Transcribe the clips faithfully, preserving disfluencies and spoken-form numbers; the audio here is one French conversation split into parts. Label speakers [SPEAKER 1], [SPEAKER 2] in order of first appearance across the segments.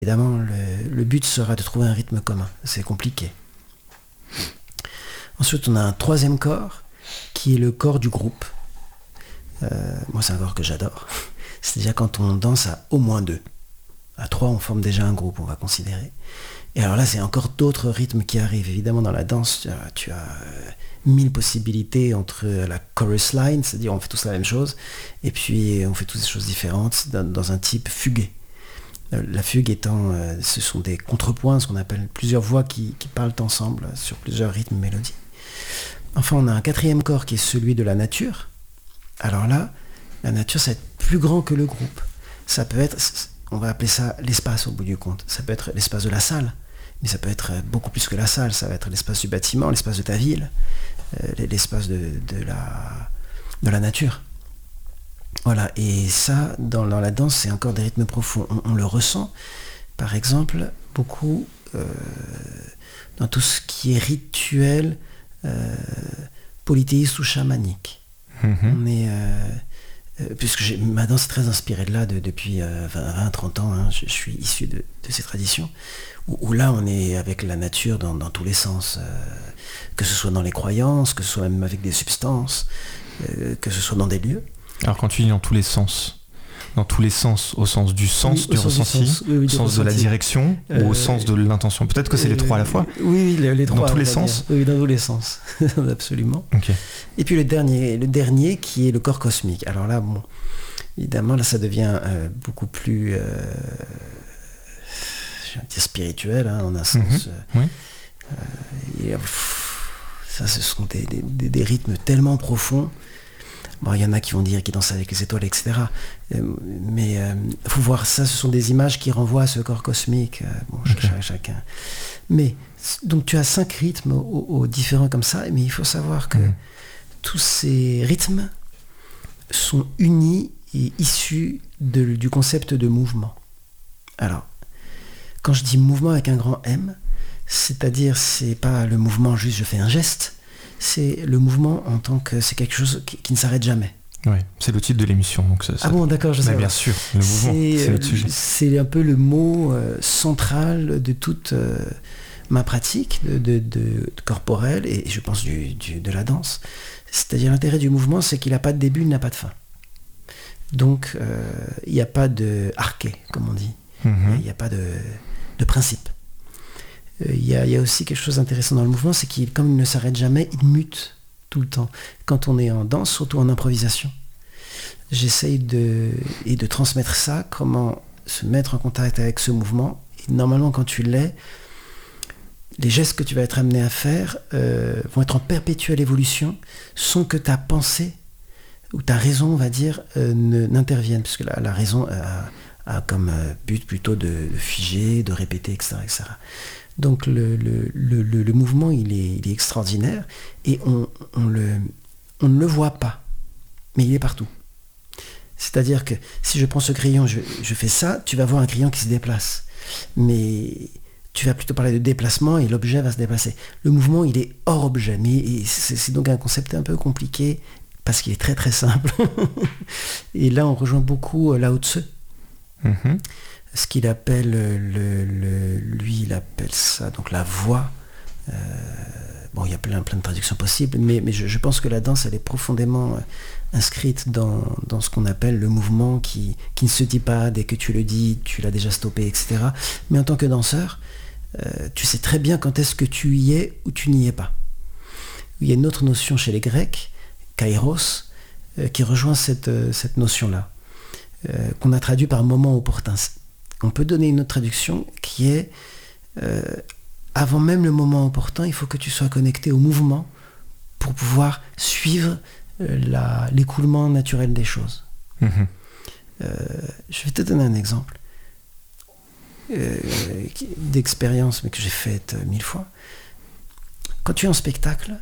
[SPEAKER 1] Évidemment, le, le but sera de trouver un rythme commun. C'est compliqué. Ensuite, on a un troisième corps, qui est le corps du groupe. Euh, moi, c'est un corps que j'adore. C'est-à-dire quand on danse à au moins deux. À trois, on forme déjà un groupe, on va considérer. Et alors là, c'est encore d'autres rythmes qui arrivent. Évidemment, dans la danse, tu as, tu as euh, mille possibilités entre la chorus line, c'est-à-dire on fait tous la même chose, et puis on fait tous des choses différentes dans, dans un type fugué. La fugue étant, euh, ce sont des contrepoints, ce qu'on appelle plusieurs voix qui, qui parlent ensemble sur plusieurs rythmes, mélodies. Enfin, on a un quatrième corps qui est celui de la nature. Alors là, la nature, ça va être plus grand que le groupe. Ça peut être, on va appeler ça l'espace au bout du compte. Ça peut être l'espace de la salle, mais ça peut être beaucoup plus que la salle. Ça va être l'espace du bâtiment, l'espace de ta ville, euh, l'espace de, de, la, de la nature. Voilà, et ça, dans, dans la danse, c'est encore des rythmes profonds. On, on le ressent, par exemple, beaucoup euh, dans tout ce qui est rituel, euh, polythéiste ou chamanique. Mm-hmm. On est, euh, euh, puisque j'ai, ma danse est très inspirée de là de, depuis euh, vingt à trente ans, hein, je, je suis issu de, de ces traditions, où, où là on est avec la nature dans, dans tous les sens, euh, que ce soit dans les croyances, que ce soit même avec des substances, euh, que ce soit dans des lieux.
[SPEAKER 2] Alors quand tu dis dans tous les sens, dans tous les sens, au sens du sens, oui, du ressenti, du sens, oui, oui, au sens ressenti. De la direction, euh, ou au sens de l'intention. Peut-être que c'est euh, les trois à la fois.
[SPEAKER 1] Oui, les, les trois.
[SPEAKER 2] Dans tous les sens.
[SPEAKER 1] Oui, dans tous les sens, absolument.
[SPEAKER 2] Okay.
[SPEAKER 1] Et puis le dernier, le dernier qui est le corps cosmique. Alors là, bon, évidemment, là, ça devient euh, beaucoup plus, euh, je vais dire spirituel, hein, en un sens.
[SPEAKER 2] Mm-hmm.
[SPEAKER 1] Euh,
[SPEAKER 2] oui.
[SPEAKER 1] euh, et, pff, ça, ce sont des, des, des rythmes tellement profonds. Bon, il y en a qui vont dire qu'ils dansent avec les étoiles, et cetera. Euh, mais il euh, faut voir ça, ce sont des images qui renvoient à ce corps cosmique. Euh, bon, okay. ch- chacun. Mais, donc tu as cinq rythmes aux, aux différents comme ça, mais il faut savoir que mmh. tous ces rythmes sont unis et issus de, du concept de mouvement. Alors, quand je dis mouvement avec un grand M, c'est-à-dire c'est pas le mouvement juste je fais un geste, c'est le mouvement en tant que c'est quelque chose qui, qui ne s'arrête jamais.
[SPEAKER 2] Oui, c'est le titre de l'émission. Donc ça, ça...
[SPEAKER 1] Ah bon, d'accord, je sais.
[SPEAKER 2] Bien sûr, le mouvement, c'est, c'est le sujet.
[SPEAKER 1] C'est un peu le mot euh, central de toute euh, ma pratique de, de, de, de corporelle et je pense du, du, de la danse. C'est-à-dire l'intérêt du mouvement, c'est qu'il n'a pas de début, il n'a pas de fin. Donc euh, il n'y a pas de arché, comme on dit. Mm-hmm. Il n'y a pas de, de principe. Il y, a, il y a aussi quelque chose d'intéressant dans le mouvement, c'est qu'il, comme il ne s'arrête jamais, il mute tout le temps. Quand on est en danse, surtout en improvisation, j'essaye de, et de transmettre ça, comment se mettre en contact avec ce mouvement. Et normalement, quand tu l'es, les gestes que tu vas être amené à faire euh, vont être en perpétuelle évolution, sans que ta pensée ou ta raison, on va dire, euh, ne, n'intervienne, puisque la, la raison a, a comme but plutôt de, de figer, de répéter, et cetera, et cetera. Donc le, le, le, le mouvement, il est, il est extraordinaire et on, on, le, on ne le voit pas, mais il est partout. C'est-à-dire que si je prends ce crayon, je, je fais ça, tu vas voir un crayon qui se déplace. Mais tu vas plutôt parler de déplacement et l'objet va se déplacer. Le mouvement, il est hors objet, mais c'est, c'est donc un concept un peu compliqué parce qu'il est très très simple. Et là, on rejoint beaucoup Lao Tzu. Mm-hmm. Ce qu'il appelle, le, le, lui, il appelle ça donc la voix. Euh, bon, il y a plein, plein de traductions possibles, mais, mais je, je pense que la danse, elle est profondément inscrite dans, dans ce qu'on appelle le mouvement qui, qui ne se dit pas, dès que tu le dis, tu l'as déjà stoppé, et cetera. Mais en tant que danseur, euh, tu sais très bien quand est-ce que tu y es ou tu n'y es pas. Il y a une autre notion chez les Grecs, kairos, euh, qui rejoint cette, euh, cette notion-là, euh, qu'on a traduit par moment opportun. On peut donner une autre traduction qui est euh, avant même le moment opportun, il faut que tu sois connecté au mouvement pour pouvoir suivre euh, la, l'écoulement naturel des choses. Mmh. Euh, je vais te donner un exemple euh, d'expérience, mais que j'ai faite euh, mille fois. Quand tu es en spectacle,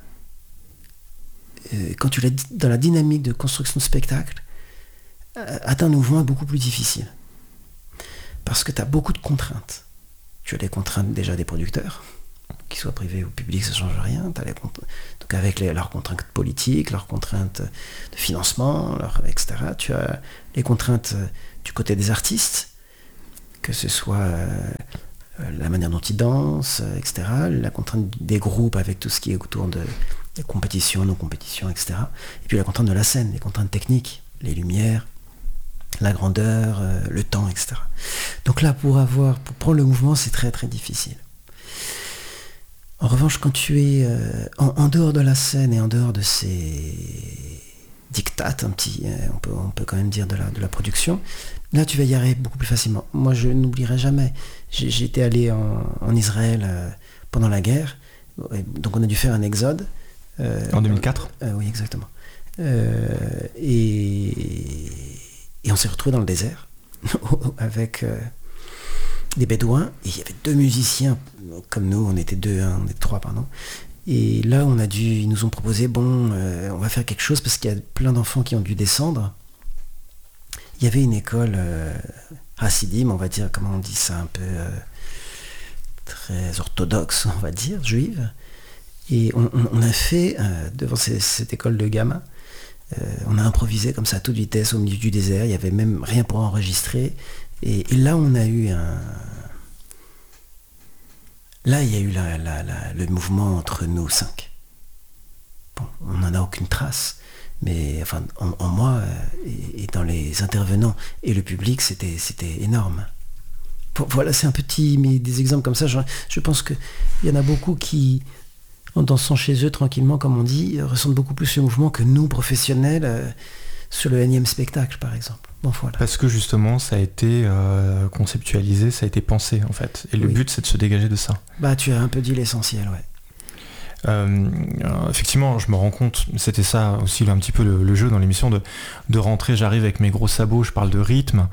[SPEAKER 1] euh, quand tu es dans la dynamique de construction de spectacle, euh, atteindre le mouvement est beaucoup plus difficile. Parce que tu as beaucoup de contraintes. Tu as les contraintes déjà des producteurs, qu'ils soient privés ou publics, ça ne change rien. T'as les cont... Donc avec les, leurs contraintes politiques, leurs contraintes de financement, leur, et cetera. Tu as les contraintes du côté des artistes, que ce soit euh, la manière dont ils dansent, et cetera. La contrainte des groupes avec tout ce qui est autour de des compétitions, non compétitions, et cetera. Et puis la contrainte de la scène, les contraintes techniques, les lumières, la grandeur, euh, le temps, et cetera. Donc là, pour avoir, pour prendre le mouvement, c'est très très difficile. En revanche, quand tu es euh, en, en dehors de la scène et en dehors de ces dictates, un petit, euh, on peut, on peut quand même dire de la, de la production, là tu vas y arriver beaucoup plus facilement. Moi je n'oublierai jamais, j'ai, j'ai été allé en, en Israël euh, pendant la guerre, donc on a dû faire un exode.
[SPEAKER 2] Euh, en deux mille quatre
[SPEAKER 1] euh, Oui, exactement. Euh, et, et on s'est retrouvé dans le désert avec... Euh, des Bédouins, et il y avait deux musiciens comme nous, on était deux, hein, on était trois, pardon. Et là, on a dû, ils nous ont proposé, bon, euh, on va faire quelque chose parce qu'il y a plein d'enfants qui ont dû descendre. Il y avait une école euh, Hasidim, on va dire, comment on dit ça, un peu euh, très orthodoxe, on va dire, juive. Et on, on, on a fait, euh, devant ces, cette école de gamins, euh, on a improvisé comme ça à toute vitesse au milieu du désert, il n'y avait même rien pour enregistrer. Et, et là, on a eu un... Là, il y a eu la, la, la, le mouvement entre nous cinq. Bon, on n'en a aucune trace, mais enfin, en, en moi et, et dans les intervenants et le public, c'était, c'était énorme. Bon, voilà, c'est un petit... Mais des exemples comme ça, je, je pense qu'il y en a beaucoup qui, en dansant chez eux tranquillement, comme on dit, ressentent beaucoup plus le mouvement que nous, professionnels, euh, sur le énième spectacle, par exemple. Bon, voilà.
[SPEAKER 2] Parce que justement, ça a été euh, conceptualisé, ça a été pensé, en fait. Et le oui. but, c'est de se dégager de ça.
[SPEAKER 1] Bah, tu as un peu dit l'essentiel, ouais.
[SPEAKER 2] Euh, effectivement, je me rends compte, c'était ça aussi un petit peu le, le jeu dans l'émission, de, de rentrer, j'arrive avec mes gros sabots, je parle de rythme,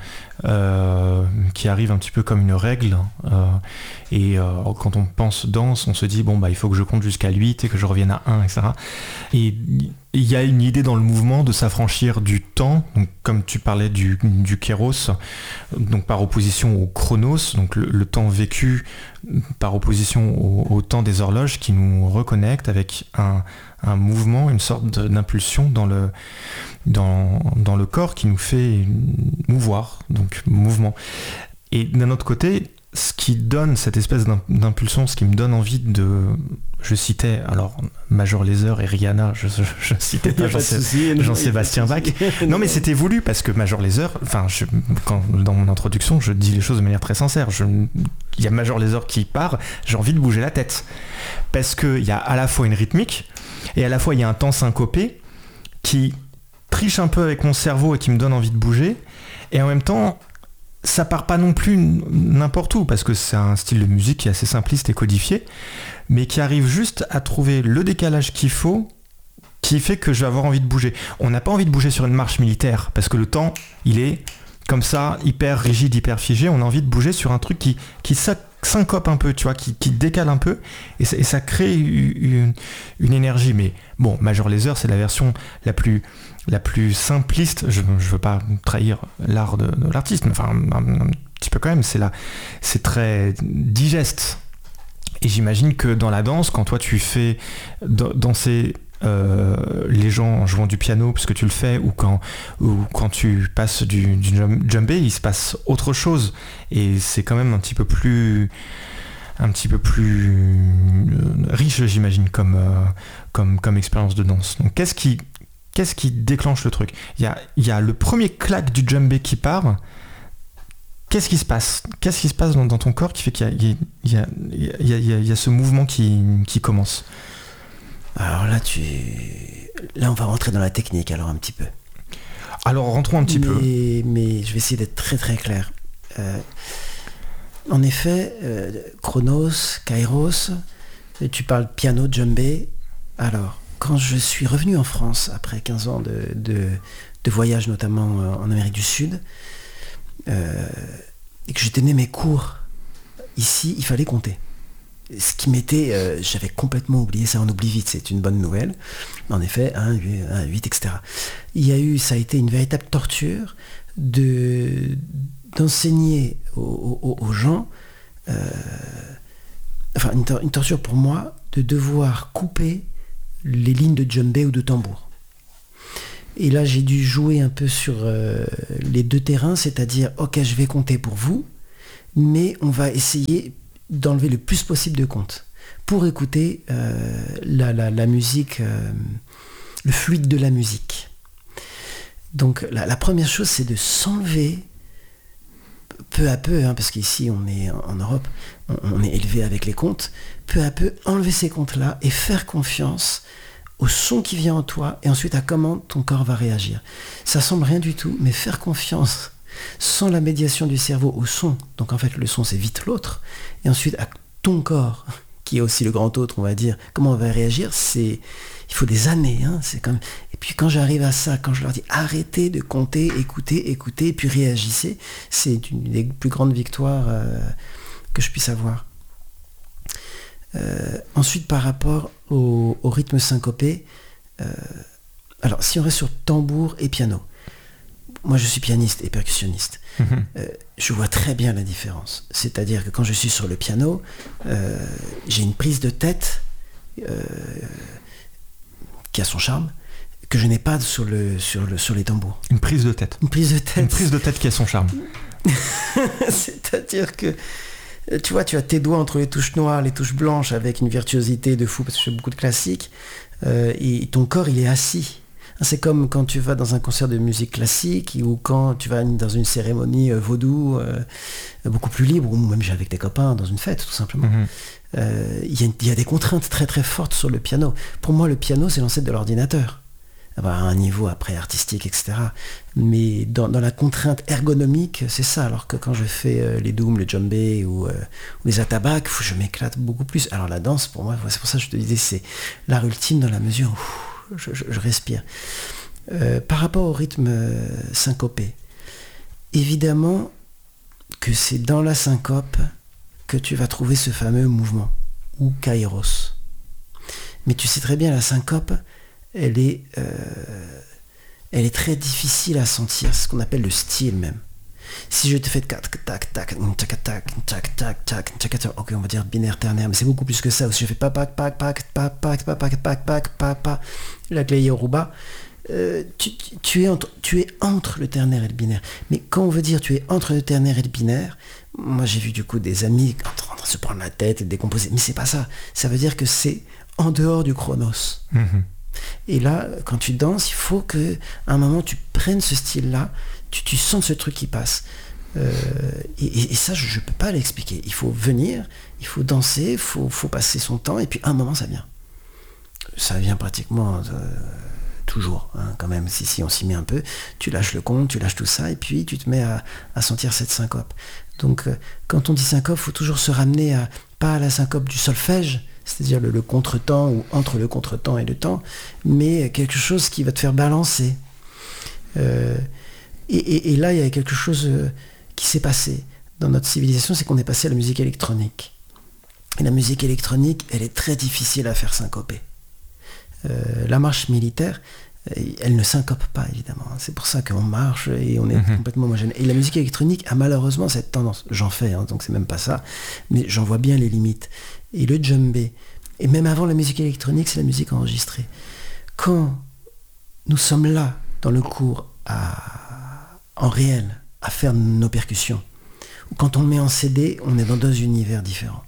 [SPEAKER 2] euh, qui arrive un petit peu comme une règle. Euh, et euh, quand on pense danse, on se dit, bon, bah, il faut que je compte jusqu'à huit et que je revienne à un, et cetera. Et il y a une idée dans le mouvement de s'affranchir du temps, donc comme tu parlais du, du kéros, donc par opposition au chronos, donc le, le temps vécu par opposition au, au temps des horloges qui nous reconnecte avec un, un mouvement, une sorte d'impulsion dans le, dans, dans le corps qui nous fait mouvoir, donc mouvement. Et d'un autre côté, ce qui donne cette espèce d'impulsion, ce qui me donne envie de... Je citais, alors, Major Lazer et Rihanna, je, je, je citais pas Jean- souci, Jean-Sébastien Bach. Non, mais c'était voulu, parce que Major Lazer, enfin, je, quand, dans mon introduction, je dis les choses de manière très sincère. Il y a Major Lazer qui part, j'ai envie de bouger la tête. Parce qu'il y a à la fois une rythmique, et à la fois il y a un temps syncopé qui triche un peu avec mon cerveau et qui me donne envie de bouger, et en même temps... ça part pas non plus n'importe où, parce que c'est un style de musique qui est assez simpliste et codifié, mais qui arrive juste à trouver le décalage qu'il faut, qui fait que je vais avoir envie de bouger. On n'a pas envie de bouger sur une marche militaire, parce que le temps, il est comme ça, hyper rigide, hyper figé. On a envie de bouger sur un truc qui, qui syncope un peu, tu vois, qui, qui décale un peu, et ça, et ça crée une, une énergie. Mais bon, Major Lazer, c'est la version la plus... la plus simpliste, je ne veux pas trahir l'art de, de l'artiste, mais enfin un, un petit peu quand même, c'est, la, c'est très digeste. Et j'imagine que dans la danse, quand toi tu fais danser euh, les gens en jouant du piano, parce que tu le fais, ou quand, ou quand tu passes du, du djembé, il se passe autre chose. Et c'est quand même un petit peu plus... un petit peu plus riche, j'imagine, comme, euh, comme, comme expérience de danse. Donc qu'est-ce qui... Qu'est-ce qui déclenche le truc ? Il y a, il y a le premier claque du djembé qui part. Qu'est-ce qui se passe ? Qu'est-ce qui se passe dans, dans ton corps qui fait qu'il y a, il y a, il y a, il y a, il y a, il y a ce mouvement qui, qui commence ?
[SPEAKER 1] Alors là, tu... là, on va rentrer dans la technique, alors un petit peu.
[SPEAKER 2] Alors, rentrons un petit
[SPEAKER 1] mais,
[SPEAKER 2] peu.
[SPEAKER 1] Mais je vais essayer d'être très très clair. Euh, en effet, euh, Chronos, Kairos, tu parles piano, djembé. Alors... quand je suis revenu en France, après quinze ans de, de, de voyage, notamment en Amérique du Sud, euh, et que j'ai donné mes cours ici, il fallait compter. Ce qui m'était... Euh, j'avais complètement oublié, ça on oublie vite, c'est une bonne nouvelle. En effet, un, huit, et cetera. Il y a eu, ça a été une véritable torture de, d'enseigner aux, aux, aux gens, euh, enfin une, une torture pour moi, de devoir couper les lignes de djembé ou de tambour. Et là, j'ai dû jouer un peu sur euh, les deux terrains, c'est-à-dire, ok, je vais compter pour vous, mais on va essayer d'enlever le plus possible de comptes pour écouter euh, la, la, la musique, euh, le fluide de la musique. Donc la, la première chose, c'est de s'enlever peu à peu, hein, parce qu'ici on est en Europe, on, on est élevé avec les comptes, peu à peu enlever ces comptes-là et faire confiance au son qui vient en toi et ensuite à comment ton corps va réagir. Ça semble rien du tout, mais faire confiance sans la médiation du cerveau au son, donc en fait le son c'est vite l'autre, et ensuite à ton corps, qui est aussi le grand autre, on va dire, comment on va réagir, c'est, il faut des années, hein, c'est comme... Et puis quand j'arrive à ça, quand je leur dis arrêtez de compter, écoutez, écoutez, puis réagissez, c'est une des plus grandes victoires euh, que je puisse avoir. Euh, ensuite, par rapport au, au rythme syncopé, euh, alors si on reste sur tambour et piano, moi je suis pianiste et percussionniste, mmh. euh, je vois très bien la différence. C'est-à-dire que quand je suis sur le piano, euh, j'ai une prise de tête euh, qui a son charme, que je n'ai pas sur, le, sur, le, sur les tambours.
[SPEAKER 2] Une prise de tête.
[SPEAKER 1] Une prise de tête.
[SPEAKER 2] Une prise de tête qui a son charme.
[SPEAKER 1] C'est-à-dire que, tu vois, tu as tes doigts entre les touches noires, les touches blanches, avec une virtuosité de fou, parce que je fais beaucoup de classiques, euh, et ton corps, il est assis. C'est comme quand tu vas dans un concert de musique classique, ou quand tu vas dans une cérémonie euh, vaudou, euh, beaucoup plus libre, ou même avec tes copains, dans une fête, tout simplement. Il mmh. euh, y, y a des contraintes très très fortes sur le piano. Pour moi, le piano, c'est l'ancêtre de l'ordinateur. À un niveau après artistique, et cetera. Mais dans, dans la contrainte ergonomique, c'est ça. Alors que quand je fais euh, les dooms, le djembé ou, euh, ou les atabaques, je m'éclate beaucoup plus. Alors la danse, pour moi, c'est pour ça que je te disais, c'est l'art ultime dans la mesure où je, je, je respire. Euh, par rapport au rythme euh, syncopé, évidemment que c'est dans la syncope que tu vas trouver ce fameux mouvement, ou kairos. Mais tu sais très bien, la syncope, elle est, euh, elle est très difficile à sentir, c'est ce qu'on appelle le style même. Si je te fais tac tac tac tac tac tac tac tac tac, ok, on va dire binaire ternaire, mais c'est beaucoup plus que ça. Si je fais pa pa pa pa pa pa pa pa pa pa pa pa la clé yoruba, tu, tu es entre tu es entre le ternaire et le binaire. Mais quand on veut dire tu es entre le ternaire et le binaire, moi j'ai vu du coup des amis en train de se prendre la tête et de décomposer, mais c'est pas ça. Ça veut dire que c'est en dehors du chronos. Mm-hmm. Et là, quand tu danses, il faut que, à un moment, tu prennes ce style-là, tu, tu sens ce truc qui passe. Euh, et, et ça, je ne peux pas l'expliquer. Il faut venir, il faut danser, il faut, faut passer son temps, et puis à un moment, ça vient. Ça vient pratiquement euh, toujours, hein, quand même, si, si on s'y met un peu. Tu lâches le compte, tu lâches tout ça, et puis tu te mets à, à sentir cette syncope. Donc, euh, quand on dit syncope, il faut toujours se ramener à, pas à la syncope du solfège, c'est-à-dire le, le contretemps ou entre le contretemps et le temps, mais quelque chose qui va te faire balancer. Euh, et, et, et là, il y a quelque chose euh, qui s'est passé dans notre civilisation, c'est qu'on est passé à la musique électronique. Et la musique électronique, elle est très difficile à faire syncoper. Euh, la marche militaire, elle ne syncope pas, évidemment. C'est pour ça qu'on marche et on est mmh. complètement homogène. Et la musique électronique a malheureusement cette tendance. J'en fais, hein, donc c'est même pas ça, mais j'en vois bien les limites. Et le djembé, et même avant la musique électronique, c'est la musique enregistrée. Quand nous sommes là, dans le cours, à, en réel, à faire nos percussions, ou quand on le met en C D, on est dans deux univers différents.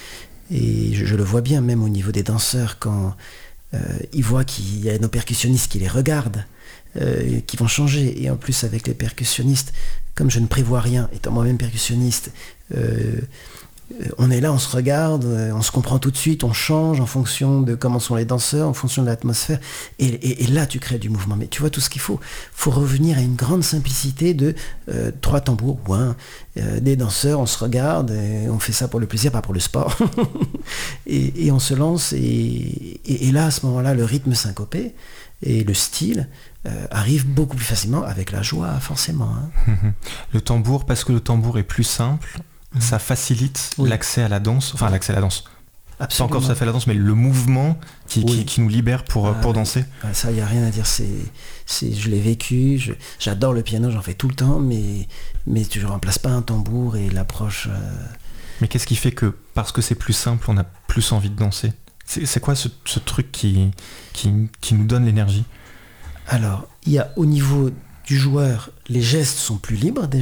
[SPEAKER 1] Et je, je le vois bien, même au niveau des danseurs, quand euh, ils voient qu'il y a nos percussionnistes qui les regardent, euh, qui vont changer. Et en plus, avec les percussionnistes, comme je ne prévois rien, étant moi-même percussionniste, euh, on est là, on se regarde, on se comprend tout de suite, on change en fonction de comment sont les danseurs, en fonction de l'atmosphère, et, et, et là tu crées du mouvement. Mais tu vois tout ce qu'il faut. Il faut revenir à une grande simplicité de euh, trois tambours, ou un, euh, des danseurs, on se regarde, et on fait ça pour le plaisir, pas pour le sport, et, et on se lance, et, et, et là à ce moment-là, le rythme syncopé et le style euh, arrive beaucoup plus facilement avec la joie, forcément. Hein.
[SPEAKER 2] Le tambour, parce que le tambour est plus simple, ça facilite oui. l'accès à la danse, enfin l'accès à la danse. Absolument. Pas encore tout à fait la danse, mais le mouvement qui, oui. qui, qui nous libère pour, ah, pour danser.
[SPEAKER 1] Ça, il n'y a rien à dire. C'est, c'est, je l'ai vécu, je, j'adore le piano, j'en fais tout le temps, mais, mais tu ne remplaces pas un tambour et l'approche... Euh...
[SPEAKER 2] Mais qu'est-ce qui fait que, parce que c'est plus simple, on a plus envie de danser ? C'est, c'est quoi ce, ce truc qui, qui, qui nous donne l'énergie ?
[SPEAKER 1] Alors, il y a au niveau du joueur, les gestes sont plus libres déjà.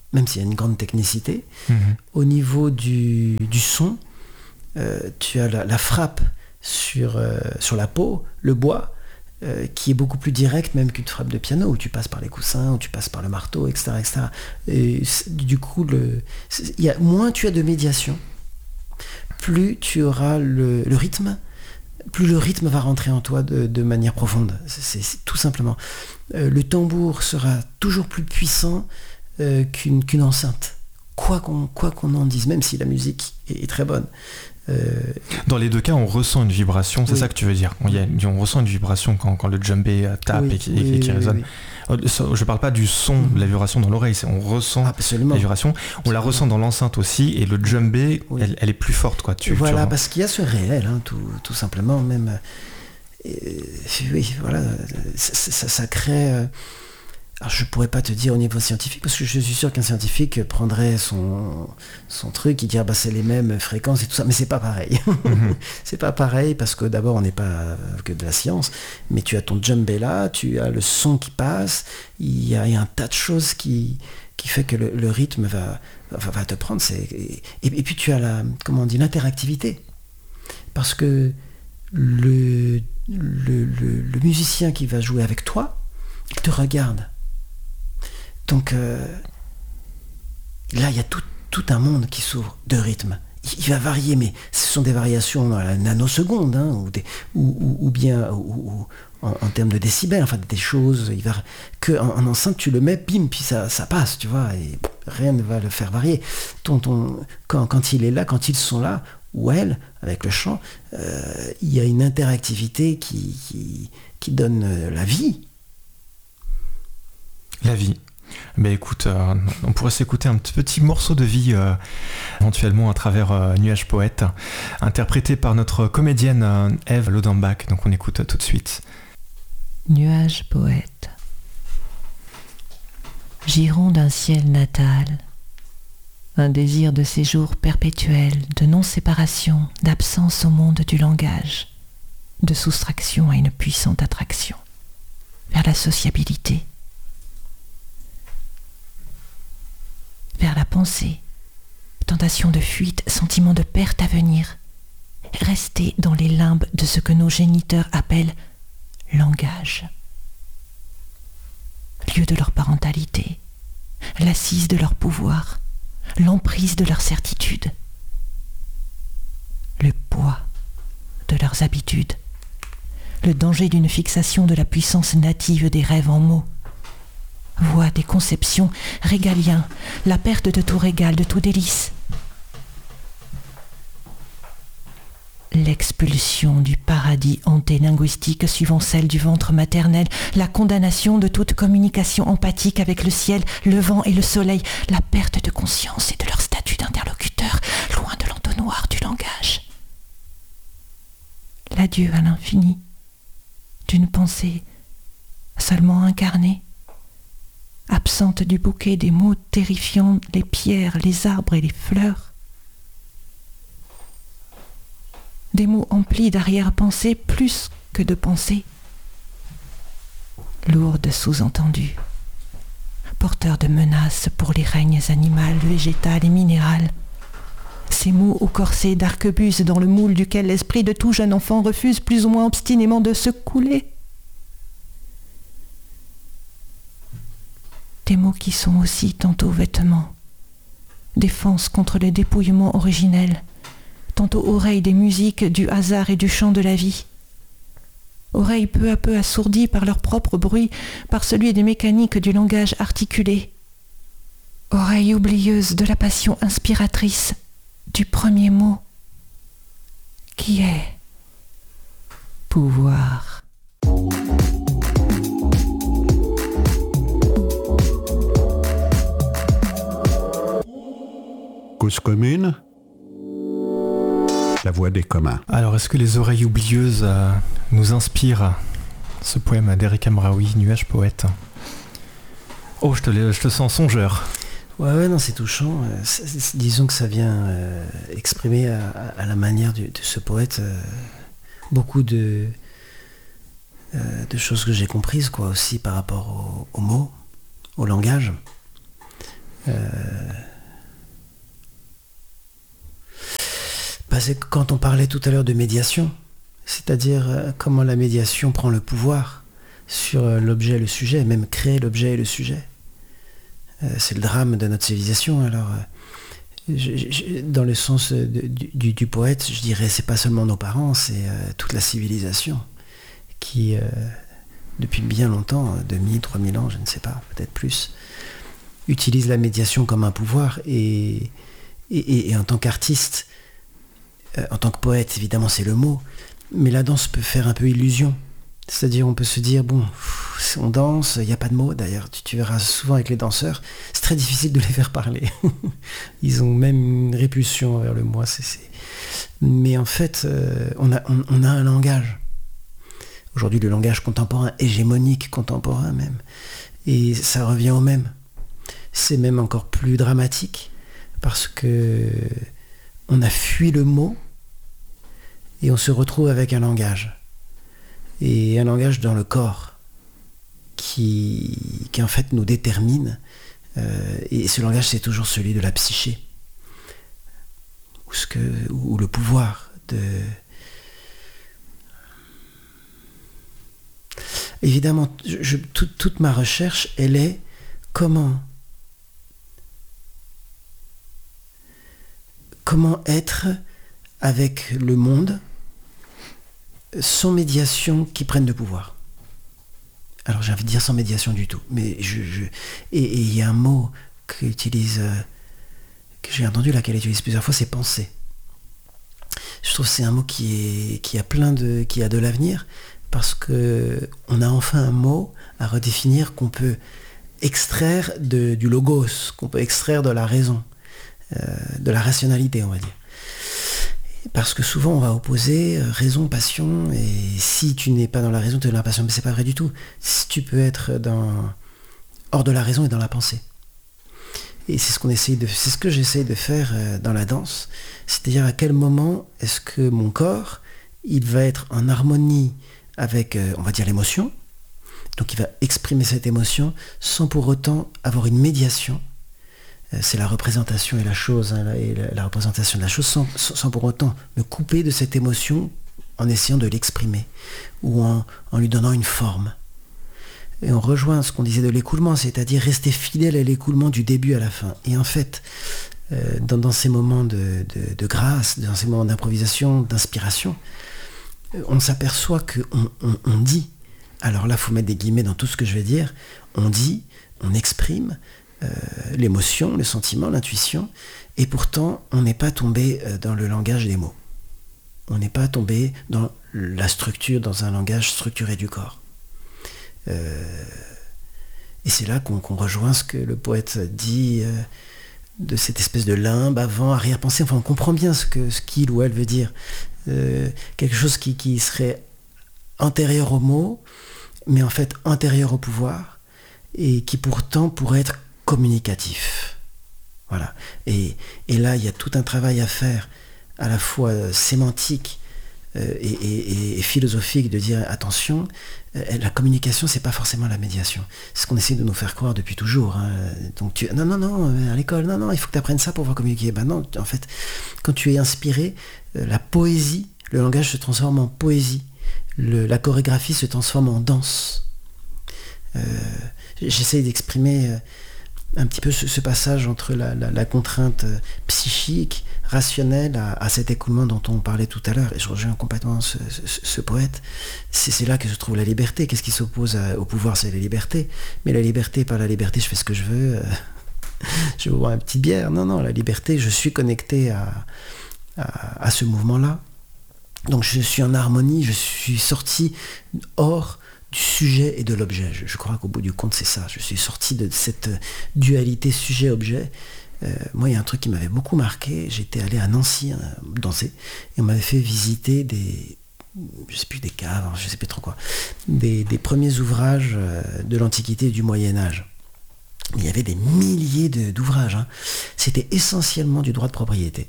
[SPEAKER 1] même s'il y a une grande technicité.
[SPEAKER 2] Mmh.
[SPEAKER 1] Au niveau du, du son, euh, tu as la, la frappe sur, euh, sur la peau, le bois, euh, qui est beaucoup plus direct même qu'une frappe de piano, où tu passes par les coussins, où tu passes par le marteau, et cetera et cetera. Et du coup, le, y a, moins tu as de médiation, plus tu auras le, le rythme, plus le rythme va rentrer en toi de, de manière profonde. C'est, c'est, c'est tout simplement. Euh, le tambour sera toujours plus puissant euh, qu'une, qu'une enceinte. Quoi qu'on, quoi qu'on en dise, même si la musique est, est très bonne. Euh...
[SPEAKER 2] Dans les deux cas, on ressent une vibration, c'est oui. ça que tu veux dire. On, y a, on ressent une vibration quand, quand le djembé tape oui, et qui, oui, et qui oui, résonne. Oui, oui. Je parle pas du son, mmh. de la vibration dans l'oreille, c'est on ressent Absolument. la vibration. On Absolument. la ressent dans l'enceinte aussi, et le djembé, oui. elle, elle est plus forte, quoi. Tu,
[SPEAKER 1] voilà,
[SPEAKER 2] tu
[SPEAKER 1] parce qu'il y a ce réel, hein, tout, tout simplement, même. Et, oui, voilà, ça, ça, ça crée. Euh, Alors je pourrais pas te dire au niveau scientifique, parce que je suis sûr qu'un scientifique prendrait son, son truc, il dirait bah c'est les mêmes fréquences et tout ça, mais c'est pas pareil. Mm-hmm. C'est pas pareil parce que d'abord on n'est pas que de la science, mais tu as ton djembé là, tu as le son qui passe, il y a, il y a un tas de choses qui, qui fait que le, le rythme va, va, va te prendre. C'est, et, et puis tu as la, comment on dit, l'interactivité. Parce que le, le, le, le musicien qui va jouer avec toi, il te regarde. Donc euh, là, il y a tout, tout un monde qui s'ouvre de rythme. Il, il va varier, mais ce sont des variations dans la nanoseconde, hein, ou, des, ou, ou, ou bien ou, ou, en, en termes de décibels, enfin des choses. Il va que en, en enceinte, tu le mets, bim, puis ça, ça passe, tu vois, et rien ne va le faire varier. Ton, ton, quand, quand il est là, quand ils sont là, ou elle, avec le chant, euh, il y a une interactivité qui, qui, qui donne la vie.
[SPEAKER 2] La vie. Mais écoute, euh, on pourrait s'écouter un petit morceau de vie euh, éventuellement à travers euh, Nuage Poète, interprété par notre comédienne euh, Ève Lodenbach. Donc on écoute euh, tout de suite.
[SPEAKER 3] Nuage Poète. Giron d'un ciel natal, un désir de séjour perpétuel, de non-séparation, d'absence au monde du langage, de soustraction à une puissante attraction, vers la sociabilité, vers la pensée, tentation de fuite, sentiment de perte à venir, rester dans les limbes de ce que nos géniteurs appellent langage, lieu de leur parentalité, l'assise de leur pouvoir, l'emprise de leur certitude, le poids de leurs habitudes, le danger d'une fixation de la puissance native des rêves en mots, voie des conceptions, régalien, la perte de tout régal, de tout délice. L'expulsion du paradis antélinguistique suivant celle du ventre maternel, la condamnation de toute communication empathique avec le ciel, le vent et le soleil, la perte de conscience et de leur statut d'interlocuteur, loin de l'entonnoir du langage. L'adieu à l'infini, d'une pensée seulement incarnée, absente du bouquet des mots terrifiant les pierres, les arbres et les fleurs. Des mots emplis d'arrière-pensée plus que de pensée. Lourds de sous-entendus, porteurs de menaces pour les règnes animal, végétal et minéral. Ces mots au corset d'arquebuse dans le moule duquel l'esprit de tout jeune enfant refuse plus ou moins obstinément de se couler. Des mots qui sont aussi tantôt vêtements, défense contre le dépouillement originel, tantôt oreilles des musiques, du hasard et du chant de la vie. Oreilles peu à peu assourdies par leur propre bruit, par celui des mécaniques du langage articulé. Oreilles oublieuses de la passion inspiratrice du premier mot, qui est pouvoir.
[SPEAKER 4] Cause commune, la voix des communs.
[SPEAKER 2] Alors, est-ce que les oreilles oublieuses euh, nous inspirent ce poème d'Eric Amraoui, Nuage Poète? Oh, je te, je te sens songeur.
[SPEAKER 1] Ouais, ouais, non, c'est touchant. C'est, c'est, disons que ça vient euh, exprimer à, à la manière du, de ce poète euh, beaucoup de, euh, de choses que j'ai comprises, quoi, aussi par rapport aux au mots, au langage. Euh... Bah, c'est quand on parlait tout à l'heure de médiation, c'est-à-dire euh, comment la médiation prend le pouvoir sur euh, l'objet et le sujet, même créer l'objet et le sujet. Euh, c'est le drame de notre civilisation. Alors, euh, je, je, dans le sens de, du, du poète, je dirais c'est pas seulement nos parents, c'est euh, toute la civilisation qui, euh, depuis bien longtemps, deux mille, trois mille ans, je ne sais pas, peut-être plus, utilise la médiation comme un pouvoir. Et, et, et, et en tant qu'artiste, euh, en tant que poète, évidemment, c'est le mot, mais la danse peut faire un peu illusion. C'est-à-dire, on peut se dire, bon, on danse, il n'y a pas de mots. D'ailleurs, tu, tu verras souvent avec les danseurs, c'est très difficile de les faire parler. Ils ont même une répulsion vers le moi. C'est, c'est... Mais en fait, euh, on, a, on, on a un langage. Aujourd'hui, le langage contemporain, hégémonique, contemporain même. Et ça revient au même. C'est même encore plus dramatique, parce que on a fui le mot, et on se retrouve avec un langage. Et un langage dans le corps qui, qui en fait nous détermine. Euh, et ce langage, c'est toujours celui de la psyché. Ou, ce que, ou le pouvoir de... Évidemment, je, tout, toute ma recherche, elle est comment, comment être avec le monde sans médiation qui prenne le pouvoir. Alors j'ai envie de dire sans médiation du tout, mais je, je... et il y a un mot qu'utilise, euh, que j'ai entendu là, qu'elle utilise plusieurs fois, c'est penser. Je trouve que c'est un mot qui est, qui a plein de, qui a de l'avenir, parce que on a enfin un mot à redéfinir qu'on peut extraire de, du logos, qu'on peut extraire de la raison, euh, de la rationalité, on va dire. Parce que souvent on va opposer raison, passion, et si tu n'es pas dans la raison, tu es dans la passion, mais c'est pas vrai du tout. Si tu peux être dans, hors de la raison et dans la pensée. Et c'est ce qu'on essaye de, c'est ce que j'essaye de faire dans la danse, c'est-à-dire à quel moment est-ce que mon corps, il va être en harmonie avec, on va dire, l'émotion, donc il va exprimer cette émotion sans pour autant avoir une médiation. C'est la représentation et la chose, hein, et la, la représentation de la chose, sans, sans pour autant me couper de cette émotion en essayant de l'exprimer, ou en, en lui donnant une forme. Et on rejoint ce qu'on disait de l'écoulement, c'est-à-dire rester fidèle à l'écoulement du début à la fin. Et en fait, euh, dans, dans ces moments de, de, de grâce, dans ces moments d'improvisation, d'inspiration, euh, on s'aperçoit qu'on on, on dit, alors là, il faut mettre des guillemets dans tout ce que je vais dire, on dit, on exprime, Euh, l'émotion, le sentiment, l'intuition, et pourtant on n'est pas tombé euh, dans le langage des mots. On n'est pas tombé dans la structure, dans un langage structuré du corps. Euh, et c'est là qu'on, qu'on rejoint ce que le poète dit euh, de cette espèce de limbe avant, arrière-pensée. Enfin, on comprend bien ce, que, ce qu'il ou elle veut dire. Euh, quelque chose qui, qui serait antérieur au mot, mais en fait antérieur au pouvoir, et qui pourtant pourrait être communicatif. Voilà. Et, et là, il y a tout un travail à faire, à la fois euh, sémantique euh, et, et, et philosophique, de dire attention, euh, la communication, c'est pas forcément la médiation. C'est ce qu'on essaie de nous faire croire depuis toujours. Hein. Donc tu, non, non, non, à l'école, non, non, il faut que tu apprennes ça pour pouvoir communiquer. Ben non, en fait, quand tu es inspiré, euh, la poésie, le langage se transforme en poésie. Le, la chorégraphie se transforme en danse. Euh, j'essaie d'exprimer euh, un petit peu ce, ce passage entre la, la, la contrainte psychique, rationnelle, à, à cet écoulement dont on parlait tout à l'heure, et je rejoins complètement ce, ce, ce poète. C'est, c'est là que se trouve la liberté. Qu'est-ce qui s'oppose à, au pouvoir? C'est la liberté. Mais la liberté, par la liberté, je fais ce que je veux, euh, je bois une petite bière. Non, non, la liberté, je suis connecté à, à, à ce mouvement-là. Donc je suis en harmonie, je suis sorti hors du sujet et de l'objet. Je, je crois qu'au bout du compte, c'est ça. Je suis sorti de cette dualité sujet-objet. Euh, moi, il y a un truc qui m'avait beaucoup marqué. J'étais allé à Nancy euh, danser et on m'avait fait visiter des, je sais plus, des caves, je sais plus trop quoi, des, des premiers ouvrages euh, de l'Antiquité et du Moyen-Âge. Il y avait des milliers de, d'ouvrages. Hein. C'était essentiellement du droit de propriété,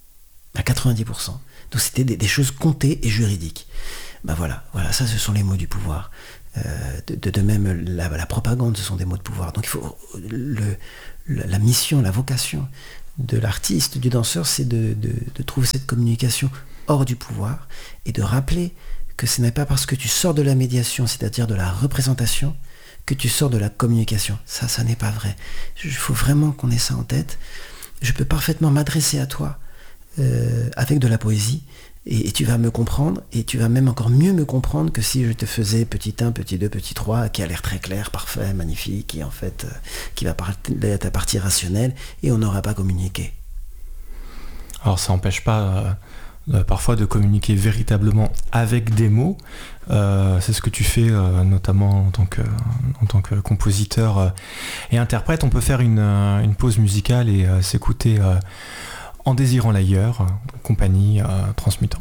[SPEAKER 1] à quatre-vingt-dix pour cent. Donc c'était des, des choses comptées et juridiques. Ben voilà, voilà, ça ce sont les mots du pouvoir. Euh, de, de, de même, la, la propagande, ce sont des mots de pouvoir. Donc il faut le, le, la mission, la vocation de l'artiste, du danseur, c'est de, de, de trouver cette communication hors du pouvoir et de rappeler que ce n'est pas parce que tu sors de la médiation, c'est-à-dire de la représentation, que tu sors de la communication. Ça, ça n'est pas vrai. Il faut vraiment qu'on ait ça en tête. Je peux parfaitement m'adresser à toi euh, avec de la poésie, et, et tu vas me comprendre, et tu vas même encore mieux me comprendre que si je te faisais petit un, petit deux, petit trois, qui a l'air très clair, parfait, magnifique, et en fait, euh, qui va parler de ta partie rationnelle, et on n'aura pas communiqué.
[SPEAKER 2] Alors ça n'empêche pas euh, euh, parfois de communiquer véritablement avec des mots. Euh, c'est ce que tu fais euh, notamment en tant que, en tant que compositeur euh, et interprète. On peut faire une, euh, une pause musicale et euh, s'écouter euh, En désirant l'ailleurs, compagnie euh, Transmutant.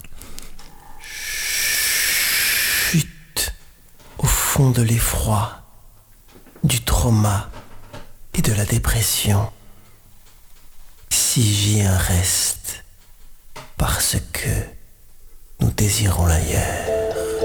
[SPEAKER 1] Chut, au fond de l'effroi, du trauma et de la dépression, si j'y un reste, parce que nous désirons l'ailleurs.